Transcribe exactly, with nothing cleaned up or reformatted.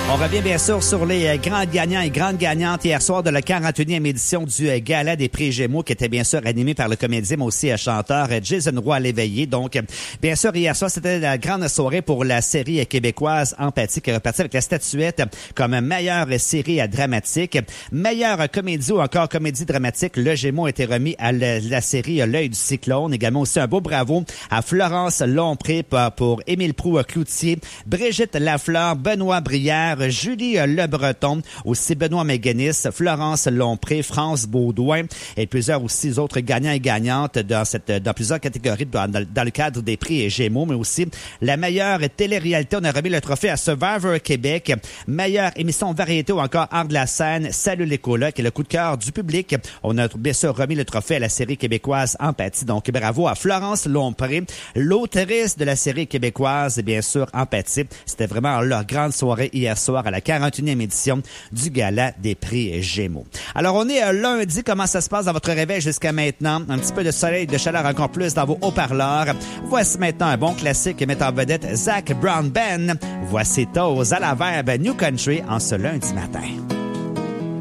On revient bien sûr sur les grands gagnants et grandes gagnantes hier soir de la quarante-et-unième édition du Gala des prix Gémeaux qui était bien sûr animé par le comédien mais aussi chanteur Jason Roy Léveillé. Donc, bien sûr, hier soir, c'était la grande soirée pour la série québécoise Empathie qui est repartie avec la statuette comme meilleure série dramatique. Meilleure comédie ou encore comédie dramatique, le Gémeaux a été remis à la, la série L'œil du cyclone. Également aussi un beau bravo à Florence Lompré pour, pour Émile Proulx-Cloutier, Brigitte Lafleur, Benoît Brière, Julie Le Breton, aussi Benoît Méganis, Florence Lompré, France Baudouin et plusieurs aussi autres gagnants et gagnantes dans cette dans plusieurs catégories dans, dans le cadre des prix Gémeaux, mais aussi la meilleure télé-réalité. On a remis le trophée à Survivor Québec, meilleure émission variété ou encore art de la scène, Salut les colocs et le coup de cœur du public. On a bien sûr remis le trophée à la série québécoise Empathie. Donc bravo à Florence Lompré, l'autrice de la série québécoise et bien sûr Empathie. C'était vraiment leur grande soirée hier soir à la quarante-et-unième édition du Gala des prix Gémeaux. Alors, on est lundi. Comment ça se passe dans votre réveil jusqu'à maintenant? Un petit peu de soleil, de chaleur encore plus dans vos haut-parleurs. Voici maintenant un bon classique mettant en vedette Zac Brown Band. Voici Toes à la verbe New Country en ce lundi matin.